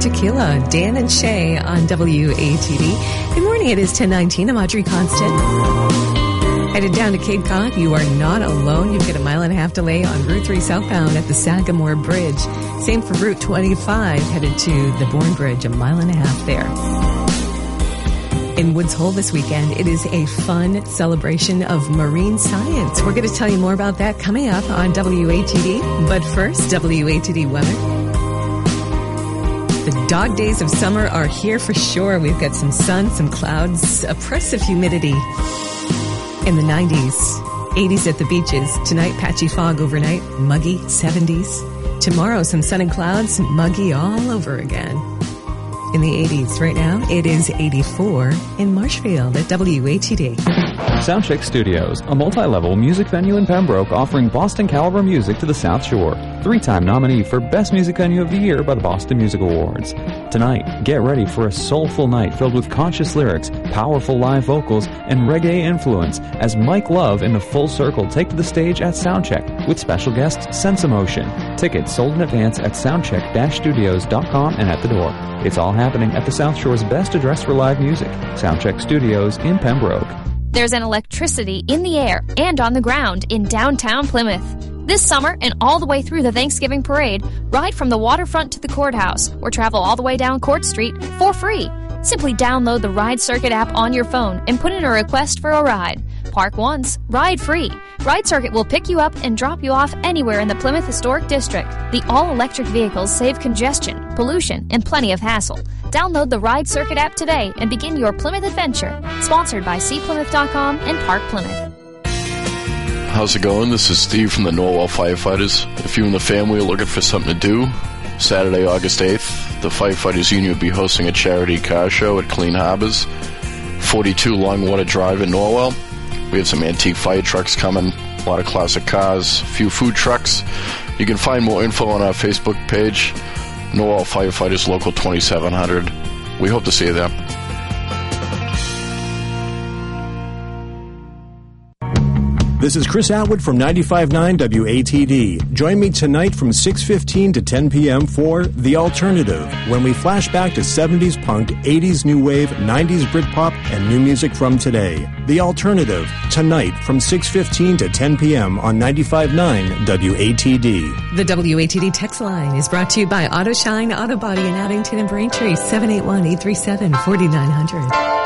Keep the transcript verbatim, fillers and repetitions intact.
Tequila, Dan and Shay on W A T D. Good morning. It is ten nineteen. I'm Audrey Constant. Headed down to Cape Cod. You are not alone. You've got a mile and a half delay on Route three southbound at the Sagamore Bridge. Same for Route twenty-five, headed to the Bourne Bridge, a mile and a half there. In Woods Hole this weekend, it is a fun celebration of marine science. We're going to tell you more about that coming up on W A T D. But first, W A T D weather. The dog days of summer are here for sure. We've got some sun, some clouds, oppressive humidity in the nineties, eighties at the beaches. Tonight, patchy fog overnight, muggy seventies. Tomorrow, some sun and clouds, muggy all over again. In the eighties right now, it is eighty-four in Marshfield at W A T D. Soundcheck Studios, a multi-level music venue in Pembroke offering Boston caliber music to the South Shore. Three-time nominee for Best Music Venue of the Year by the Boston Music Awards. Tonight, get ready for a soulful night filled with conscious lyrics, powerful live vocals, and reggae influence as Mike Love and the Full Circle take to the stage at Soundcheck with special guest Sense Emotion. Tickets sold in advance at soundcheck dash studios dot com and at the door. It's all happening at the South Shore's best address for live music, Soundcheck Studios in Pembroke. There's an electricity in the air and on the ground in downtown Plymouth. This summer and all the way through the Thanksgiving parade, ride from the waterfront to the courthouse or travel all the way down Court Street for free. Simply download the Ride Circuit app on your phone and put in a request for a ride. Park once, ride free. Ride Circuit will pick you up and drop you off anywhere in the Plymouth Historic District. The all-electric vehicles save congestion, pollution, and plenty of hassle. Download the Ride Circuit app today and begin your Plymouth adventure. Sponsored by see plymouth dot com and Park Plymouth. How's it going? This is Steve from the Norwell Firefighters. If you and the family are looking for something to do, Saturday, August eighth, the Firefighters Union will be hosting a charity car show at Clean Harbors, forty-two Longwater Drive in Norwell. We have some antique fire trucks coming, a lot of classic cars, a few food trucks. You can find more info on our Facebook page, Norwell Firefighters Local twenty-seven hundred. We hope to see you there. This is Chris Atwood from ninety-five point nine W A T D. Join me tonight from six fifteen to ten p.m. for The Alternative, when we flash back to seventies punk, eighties new wave, nineties Britpop, and new music from today. The Alternative, tonight from six fifteen to ten p.m. on ninety-five point nine W A T D. The W A T D text line is brought to you by Auto Shine Auto Body in Addington and Braintree, seven eight one, eight three seven, four nine zero zero.